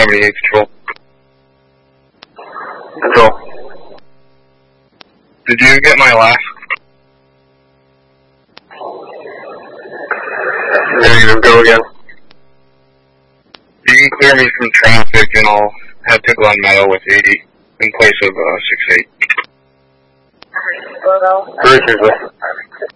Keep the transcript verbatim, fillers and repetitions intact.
Harmony eight Control. Control. Did you get my last? Negative, go again. You can clear me from traffic and I'll head to Glen Meadow with eighty in place of uh, six eight. Very